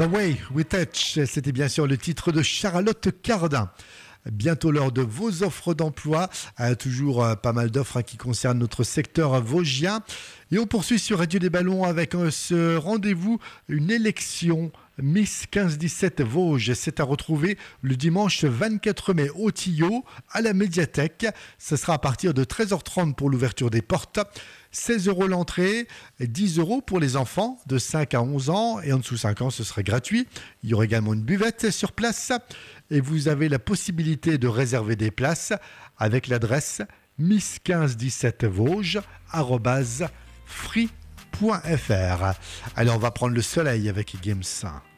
The Way We Touch, c'était bien sûr le titre de Charlotte Cardin. Bientôt l'heure de vos offres d'emploi. Toujours pas mal d'offres qui concernent notre secteur vosgien. Et on poursuit sur Radio des Ballons avec ce rendez-vous, une élection Miss 15-17 Vosges. C'est à retrouver le dimanche 24 mai au Tillot, à la médiathèque. Ce sera à partir de 13h30 pour l'ouverture des portes. 16 € l'entrée, 10 € pour les enfants de 5 à 11 ans et en dessous 5 ans, ce sera gratuit. Il y aura également une buvette sur place et vous avez la possibilité de réserver des places avec l'adresse miss1517vosges@free.fr. Allez, on va prendre le soleil avec Gims.